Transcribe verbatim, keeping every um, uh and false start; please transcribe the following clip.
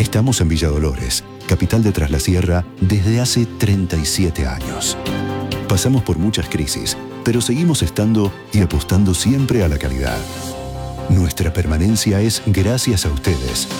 Estamos en Villa Dolores, capital de Tras la Sierra, desde hace treinta y siete años. Pasamos por muchas crisis, pero seguimos estando y apostando siempre a la calidad. Nuestra permanencia es gracias a ustedes.